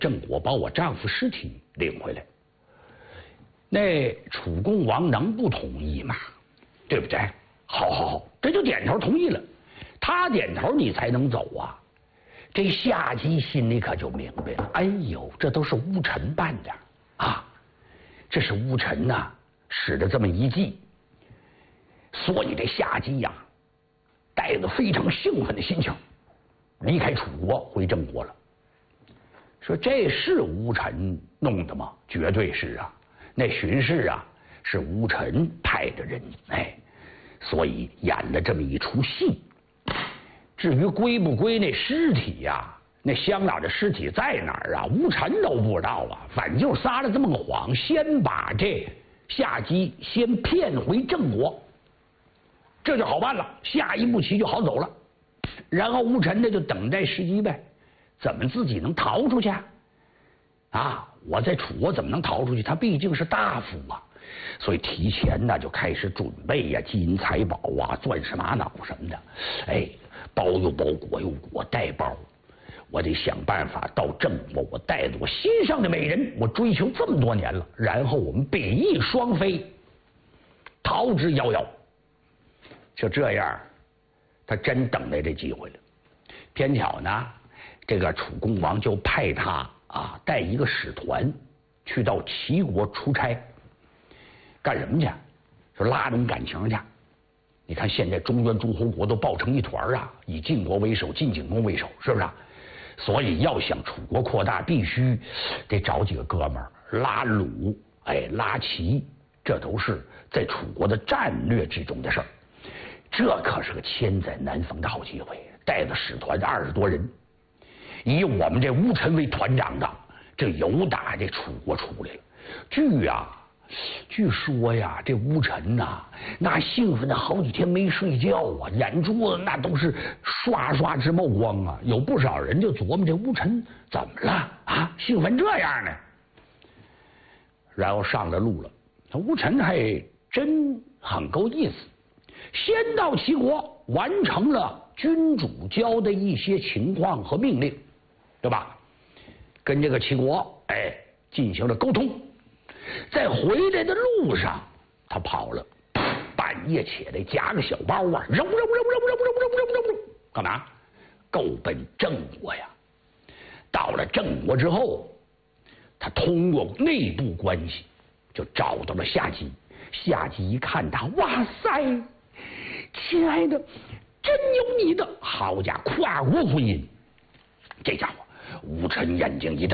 郑国把我丈夫尸体领回来。那楚共王能不同意吗？对不对？好，这就点头同意了。他点头，你才能走啊。这夏姬心里可就明白了，哎呦，这都是乌臣办的啊！这是乌臣呐使的这么一计，所以这夏姬呀，带着非常兴奋的心情，离开楚国回郑国了。说这是乌臣弄的吗？绝对是啊！那荀氏啊，是乌臣派的人，所以演了这么一出戏。至于归不归那尸体呀，那乡长的尸体在哪儿啊？乌臣都不知道啊。反正就撒了这么个谎，先把这夏姬先骗回郑国，这就好办了。下一步棋就好走了。然后乌臣呢就等待时机呗，怎么自己能逃出去啊？我在楚国怎么能逃出去？他毕竟是大夫啊，所以提前呢就开始准备呀，金银财宝啊，钻石玛瑙什么的，包又包，裹又裹，带包。我得想办法到郑国，我带着我心上的美人，我追求这么多年了，然后我们比翼双飞，逃之夭夭。就这样，他真等来这机会了。偏巧呢，这个楚共王就派他带一个使团去到齐国出差，干什么去？说拉拢感情去。你看现在中原诸侯国都抱成一团啊，以晋国为首，晋景公为首，是不是？所以要想楚国扩大，必须得找几个哥们儿拉鲁，拉齐，这都是在楚国的战略之中的事儿。这可是个千载难逢的好机会，带着使团20多人，以我们这乌臣为团长的，这由打这楚国出来了。据说呀，这乌臣呐，那兴奋的好几天没睡觉啊，眼珠子那都是刷刷直冒光啊。有不少人就琢磨这乌臣怎么了啊，兴奋这样呢？然后上了路了，乌臣还真很够意思，先到齐国完成了君主交的一些情况和命令，对吧？跟这个齐国进行了沟通。在回来的路上，他跑了，半夜起来夹个小包啊，揉，干嘛？够奔郑国呀！到了郑国之后，他通过内部关系就找到了夏姬。夏姬一看他，哇塞，亲爱的，真有你的！好家伙，跨国婚姻，这家伙，乌臣眼睛一瞪，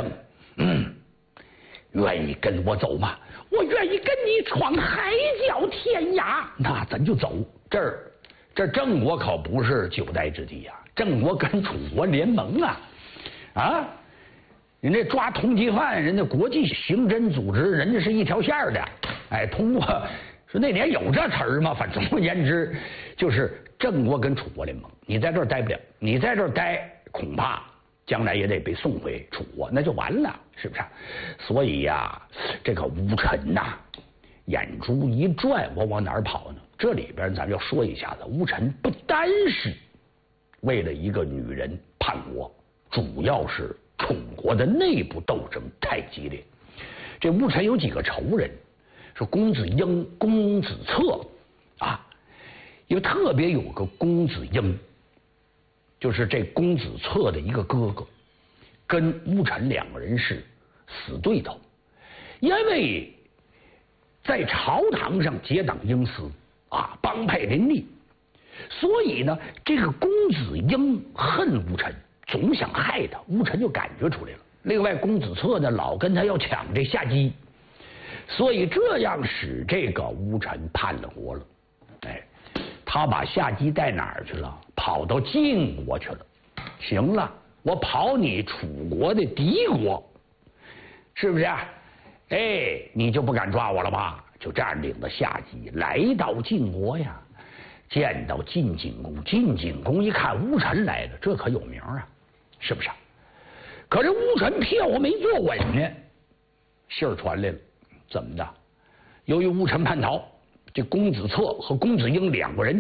愿意跟我走吗？我愿意跟你闯海角天涯。那咱就走。这郑国可不是久待之地呀，郑国跟楚国联盟啊！人家抓通缉犯，人家国际刑侦组织，人家是一条线的。通过说那年有这词儿吗？反正总而言之，就是郑国跟楚国联盟。你在这儿待不了，你在这儿待恐怕将来也得被送回楚国，那就完了，是不是？所以呀，这个乌臣眼珠一转，我往哪儿跑呢？这里边咱们要说一下子，乌臣不单是为了一个女人叛国，主要是楚国的内部斗争太激烈。这乌臣有几个仇人，说公子婴、公子策因为特别有个公子婴。就是这公子策的一个哥哥，跟乌臣2个人是死对头，因为在朝堂上结党营私帮派林立，所以呢，这个公子婴恨乌臣，总想害他，乌臣就感觉出来了。另外，公子策呢老跟他要抢这夏姬，所以这样使这个乌臣叛了国了。他把夏姬带哪儿去了？跑到晋国去了。行了，我跑你楚国的敌国，是不是？你就不敢抓我了吧？就这样领着夏姬来到晋国呀，见到晋景公。晋景公一看乌臣来了，这可有名是不是？可是乌臣票我没坐稳呢，信儿传来了，怎么的？由于乌臣叛逃，这公子策和公子婴2个人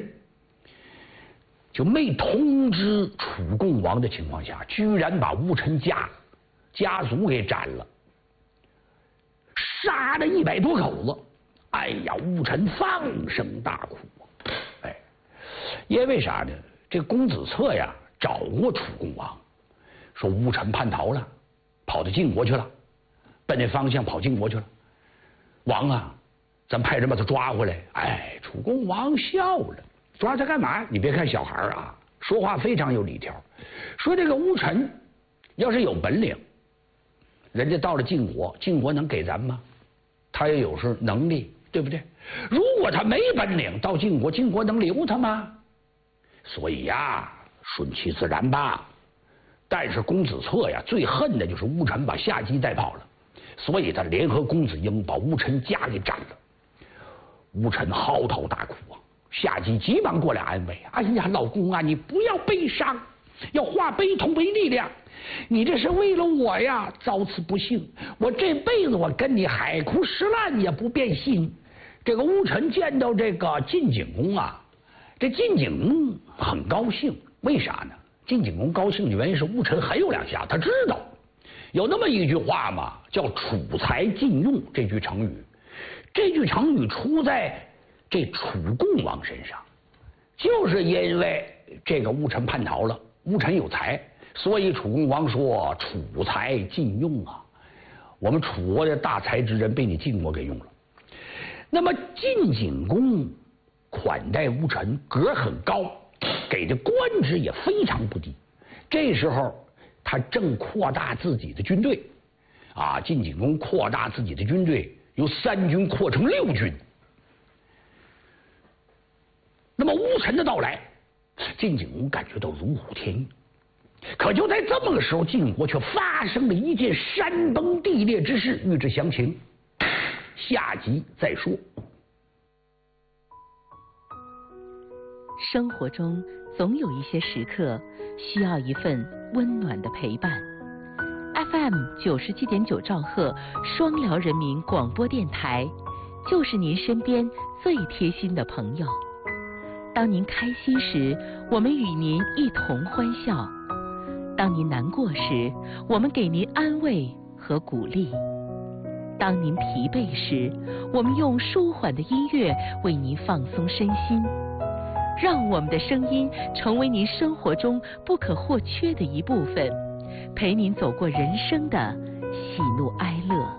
就没通知楚共王的情况下，居然把乌臣家家族给斩了，杀了100多口子。哎呀，乌臣放声大哭。哎，因为啥呢？这公子策呀找过楚共王，说乌臣叛逃了，跑到晋国去了，奔那方向跑晋国去了。王啊，咱派人把他抓回来。哎，楚共王笑了，抓他干嘛？你别看小孩啊，说话非常有理条。说这个乌臣要是有本领，人家到了晋国，晋国能给咱吗？他也有是能力，对不对？如果他没本领，到晋国，晋国能留他吗？所以呀，顺其自然吧。但是公子策呀，最恨的就是乌臣把夏姬带跑了，所以他联合公子婴把乌臣家给斩了。乌臣嚎啕大哭啊！夏姬急忙过来安慰：“哎呀，老公啊，你不要悲伤，要化悲痛为力量。你这是为了我呀，遭此不幸，我这辈子我跟你海枯石烂也不变心。”这个乌臣见到这个晋景公啊，这晋景公很高兴，为啥呢？晋景公高兴的原因是乌臣很有两下，他知道有那么一句话嘛，叫楚才晋用这句成语。这句成语出在这楚共王身上，就是因为这个乌臣叛逃了，乌臣有才，所以楚共王说楚才晋用啊，我们楚国的大才之人被你晋国给用了。那么晋景公款待乌臣，格很高，给的官职也非常不低。这时候他正扩大自己的军队啊，晋景公扩大自己的军队，由3军扩成6军。那么乌臣的到来，晋景公感觉到如虎添翼。可就在这么个时候，晋国却发生了一件山崩地裂之事，欲知详情，下集再说。 生活中总有一些时刻需要一份温暖的陪伴。FM 97.9兆赫双辽人民广播电台，就是您身边最贴心的朋友。当您开心时，我们与您一同欢笑；当您难过时，我们给您安慰和鼓励；当您疲惫时，我们用舒缓的音乐为您放松身心。让我们的声音成为您生活中不可或缺的一部分，陪您走过人生的喜怒哀乐。